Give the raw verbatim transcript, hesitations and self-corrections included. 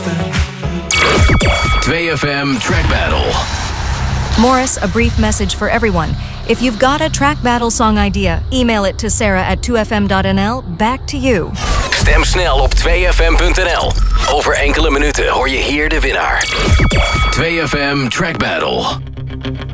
two F M Track Battle. Morris, a brief message for everyone. If you've got a track battle song idea, email it to Sarah at two F M dot N L. Back to you. Stem snel op two F M dot N L. Over enkele minuten hoor je hier de winnaar. two F M Track Battle.